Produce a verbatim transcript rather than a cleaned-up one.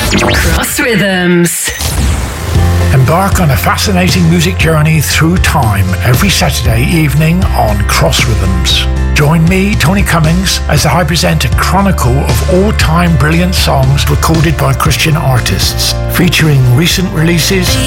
Cross Rhythms. Embark on a fascinating music journey through time every Saturday evening on Cross Rhythms. Join me, Tony Cummings, as I present a chronicle of all-time brilliant songs recorded by Christian artists, featuring recent releases,